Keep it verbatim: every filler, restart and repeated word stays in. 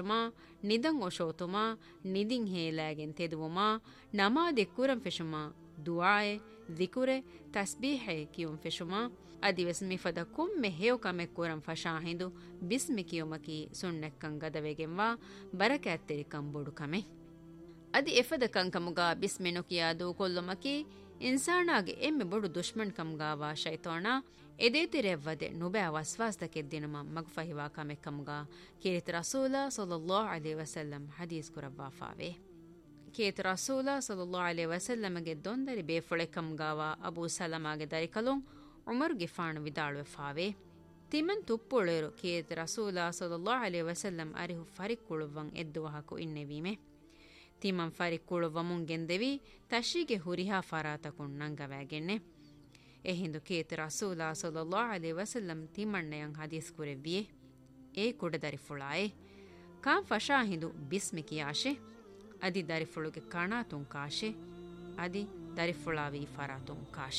ಫಶುಮಾ ನಿದಂ ಒಶೋತುಮಾ ನಿದಿಂ ಹೇಲಾಗೆನ್ ತೆದುವುಮಾ ನಮಾದೆ ಕುರಂ ಫೆಶುಮಾ ದುಆಯೆ ದಿಕುರೆ ತಸ್ಬೀಹೆ ಕಿಯುಂ ಫೆಶುಮಾ ಅದಿವೆಸ್ ಮಿಫದ ಕುಮ್ಮೆ have ಕಮೆ ಕುರಂ ಫಶಾಹಿಂದು ಬಿಸ್ಮಿ ಕಿಯುಮಕಿ ಸುಣ್ಣೆಕ್ಕಂ ಗದವೆಗೆಂವಾ ಬರಕැත්තෙරි ಕಂಬೊಡು ಕಮೆ ಅದಿ ಎಫದ ಕಂಕಮುಗ ಬಿಸ್ಮಿ ನುಕಿಯಾದು ಕೊಲ್ಲುಮಕಿ ಇನ್ಸಾನಾಗೆ ಎಮ್ಮೆ ಬೊಡು ದುಶ್ಮನ್ ಕಮ್ಗಾವಾ ಶೈತಾನ ಎದೇತಿರೆವ್ವದೆ ನುಬೆ ವಸ್ವಾಸ್ತಕ್ಕೆ ದಿನಮ ಮಗ್ಫಹಿವಾ ಕಮೆ ಕಮ್ಗ ಕೇರಿತ ರಸೂಲ ಸಲ್ಲಲ್ಲಾಹು ಅಲೈಹಿ ವಸಲ್ಲಂ ಹದೀಸ್ ಕುರವ್ವಾಫಾವೆ ಕೇತ ರಸೂಲ ಸಲ್ಲಲ್ಲಾಹು ಅಲೈಹಿ ವಸಲ್ಲಮಗೆ ದೊಂದರಿ ಬೇಫೊಳೆ ಕಮ್ಗಾವಾ Abu ಸಲಮಾಗೆ ದರಿಕಲುಂ Umar ಗಿಫಾಣು ವಿದಾಳುವೆ ಫಾವೆ ತಿಮನ್ ತುಪ್ಪುಳೆರು ಕೇತ ರಸೂಲ ಸಲ್ಲಲ್ಲಾಹು ಅಲೈಹಿ ವಸಲ್ಲಂ ಅರಿಹು ಫರಿಕ್ಕುಳುವಂ ಎದ್ದುವಹಕು ಇನ್ನೆವೀಮೆ ತಿಮನ್ ಫರಿಕ್ಕುಳುವಮುಂ ಗೆಂದೆವಿ ತಶಿಗೆ ಹುರಿಹಾ ಫರಾತಕುಂ ನಂಗವಾಗೆನ್ನೆ ಎಹಿಂದು ಕೇತ ರಸೂಲ ಸಲ್ಲಲ್ಲಾಹು ಅಲೈಹಿ ವಸಲ್ಲಂ ತಿಮಣ್ಣಯಂ ಹದೀಸ್ ಕುರೆವ್ವಿಯೆ ಏ ಕುಡೆ ದರಿಫುಳಾಯೆ ಕಾಂ ಫಶಾಹಿಂದು ಬಿಸ್ಮಿ ಕಿಯಾಶೆ ಅದಿ ದರಿಫುಳುಗೆ ಕಣಾತುಂ ಕಾಶೆ ಅದಿ ದರಿಫುಳಾವಿ ಫರಾತುಂ ಕಾಶೆ